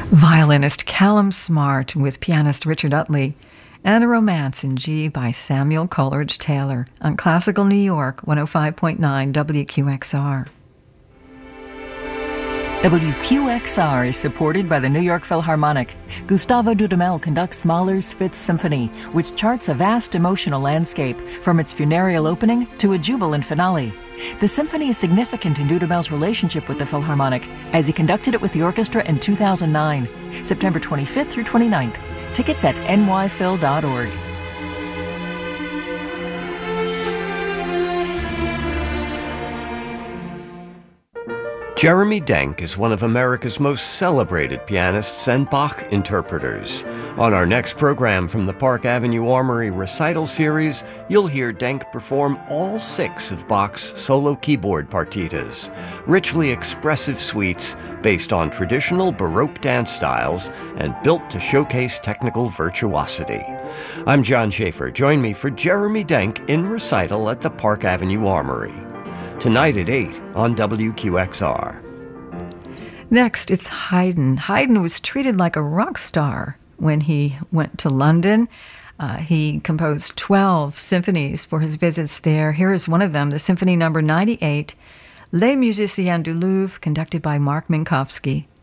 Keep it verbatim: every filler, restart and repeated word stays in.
Violinist Callum Smart with pianist Richard Utley, and a Romance in G by Samuel Coleridge Taylor on Classical New York one oh five point nine W Q X R. W Q X R is supported by the New York Philharmonic. Gustavo Dudamel conducts Mahler's Fifth Symphony, which charts a vast emotional landscape from its funereal opening to a jubilant finale. The symphony is significant in Dudamel's relationship with the Philharmonic, as he conducted it with the orchestra in two thousand nine, September twenty-fifth through twenty-ninth. Tickets at N Y phil dot org. Jeremy Denk is one of America's most celebrated pianists and Bach interpreters. On our next program from the Park Avenue Armory Recital Series, you'll hear Denk perform all six of Bach's solo keyboard partitas, richly expressive suites based on traditional Baroque dance styles and built to showcase technical virtuosity. I'm John Schaefer. Join me for Jeremy Denk in recital at the Park Avenue Armory. Tonight at eight on W Q X R. Next, it's Haydn. Haydn was treated like a rock star when he went to London. Uh, he composed twelve symphonies for his visits there. Here is one of them, the Symphony Number ninety-eight, Les Musiciens du Louvre, conducted by Mark Minkowski.